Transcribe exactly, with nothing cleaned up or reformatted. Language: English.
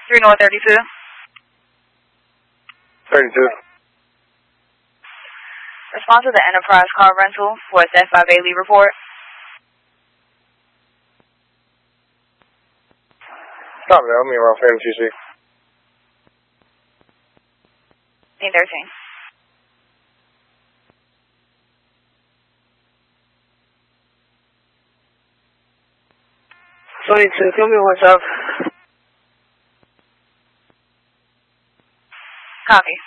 three North thirty-two. thirty-two. Respond to the Enterprise car rental for a set five Bailey report. Stop now, me around Phantom T C. Team thirteen. twenty-two, tell me what's up. Copy.